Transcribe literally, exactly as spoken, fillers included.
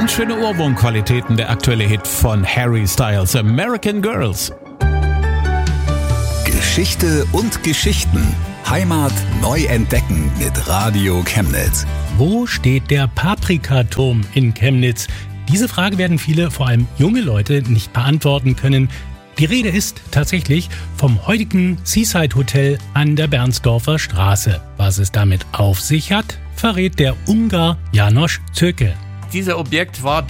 Ganz schöne Ohrwurmqualitäten, der aktuelle Hit von Harry Styles, American Girls. Geschichte und Geschichten. Heimat neu entdecken mit Radio Chemnitz. Wo steht der Paprikaturm in Chemnitz? Diese Frage werden viele, vor allem junge Leute, nicht beantworten können. Die Rede ist tatsächlich vom heutigen Seaside Hotel an der Bernsdorfer Straße. Was es damit auf sich hat, verrät der Ungar János Czöke. Dieses Objekt war